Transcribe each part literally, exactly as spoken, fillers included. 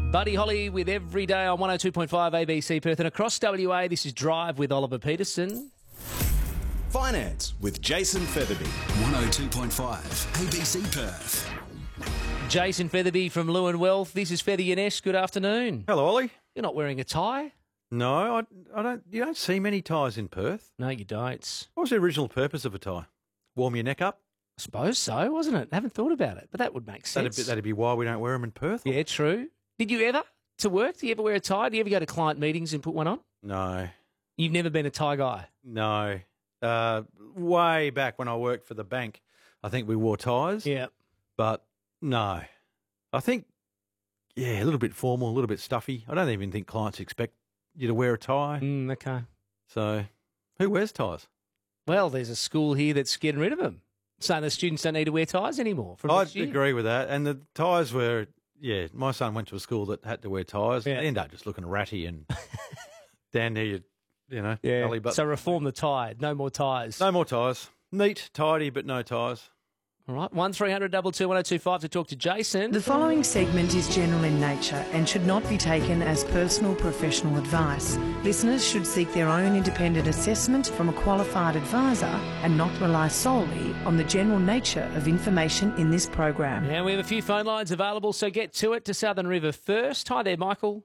Buddy Holly with Every Day on one oh two point five A B C Perth. And across W A, this is Drive with Oliver Peterson. Finance with Jason Featherby. one oh two point five A B C Perth. Jason Featherby from Lewin Wealth. This is Feather Yanesh. Good afternoon. Hello, Ollie. You're not wearing a tie? No, I, I don't. You don't see many ties in Perth. No, you don't. What was the original purpose of a tie? Warm your neck up. I suppose so, wasn't it? I haven't thought about it, but that would make sense. That'd be, that'd be why we don't wear them in Perth. Yeah, true. Did you ever, to work, do you ever wear a tie? Do you ever go to client meetings and put one on? No, You've never been a tie guy? no. Uh, way back when I worked for the bank, I think we wore ties. Yeah. But no, I think yeah, a little bit formal, a little bit stuffy. I don't even think clients expect you to wear a tie. Mm, okay. So, who wears ties? Well, there's a school here that's getting rid of them, saying the students don't need to wear ties anymore. From I'd next year. agree with that. And the ties were, yeah, my son went to a school that had to wear ties. Yeah. They end up just looking ratty and down there, you, you know, Yeah. belly button. So reform the tie. No more ties. No more ties. Neat, tidy, but no ties. All right. one three hundred two two one oh two five to talk to Jason. The following segment is general in nature and should not be taken as personal professional advice. Listeners should seek their own independent assessment from a qualified advisor and not rely solely on the general nature of information in this program. Yeah, we have a few phone lines available, so get to it. To Southern River first. Hi there, Michael.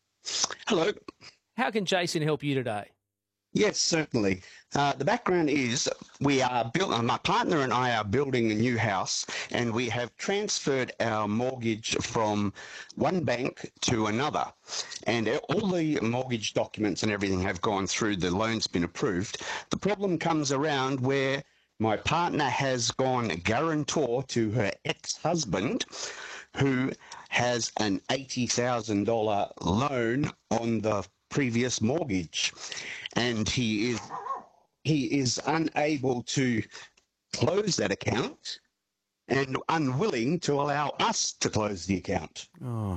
Hello. How can Jason help you today? Yes, certainly. Uh, the background is we are built. Uh, my partner and I are building a new house, and we have transferred our mortgage from one bank to another. And all the mortgage documents and everything have gone through. The loan's been approved. The problem comes around where my partner has gone guarantor to her ex-husband, who has an eighty thousand dollars loan on the previous mortgage, and he is he is unable to close that account and unwilling to allow us to close the account. Oh,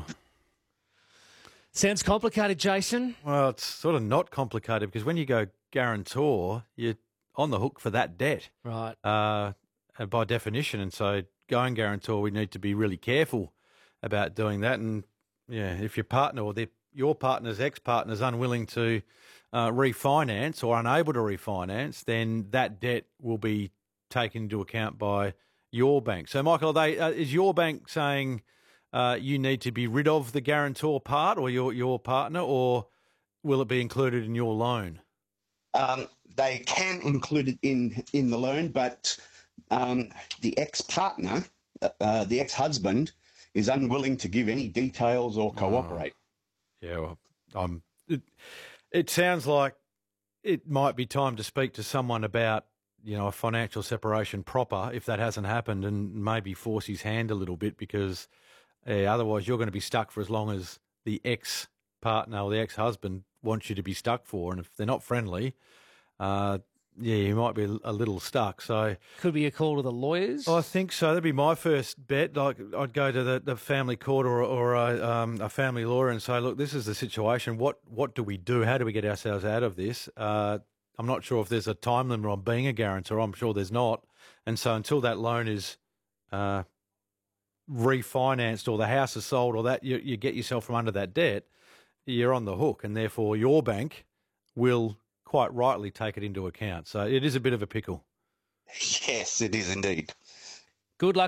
Sounds complicated, Jason. well, it's sort of not complicated because when you go guarantor, you're on the hook for that debt Right. uh, and by definition. And so going guarantor, we need to be really careful about doing that. And, yeah, if your partner or their your partner's ex-partner's unwilling to uh, refinance or unable to refinance, then that debt will be taken into account by your bank. So, Michael, are they, uh, is your bank saying uh, you need to be rid of the guarantor part or your, your partner, or will it be included in your loan? Um, they can include it in, in the loan, but um, the ex-partner, uh, the ex-husband, is unwilling to give any details or cooperate. Oh. Yeah, well, um, it, it sounds like it might be time to speak to someone about, you know, a financial separation proper, if that hasn't happened, and maybe force his hand a little bit, because uh, otherwise you're going to be stuck for as long as the ex-partner or the ex-husband wants you to be stuck for. And if they're not friendly, uh, yeah, you might be a little stuck. So Could be a call to the lawyers. I think so. That'd be my first bet. Like, I'd go to the, the family court or, or a, um, a family lawyer and say, look, this is the situation. What what do we do? How do we get ourselves out of this? Uh, I'm not sure if there's a time limit on being a guarantor. I'm sure there's not. And so until that loan is uh, refinanced or the house is sold or that you, you get yourself from under that debt, you're on the hook, and therefore your bank will quite rightly take it into account. So it is a bit of a pickle. Yes, it is indeed. Good luck.